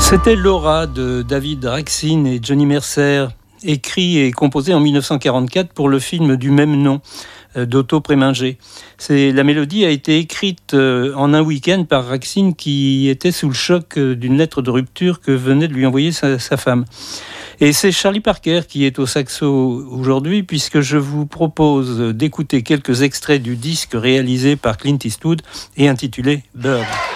C'était Laura de David Raksin et Johnny Mercer, écrit et composé en 1944 pour le film du même nom d'Otto Preminger. La mélodie a été écrite en un week-end par Raksin qui était sous le choc d'une lettre de rupture que venait de lui envoyer sa femme. Et c'est Charlie Parker qui est au saxo aujourd'hui, puisque je vous propose d'écouter quelques extraits du disque réalisé par Clint Eastwood et intitulé Bird.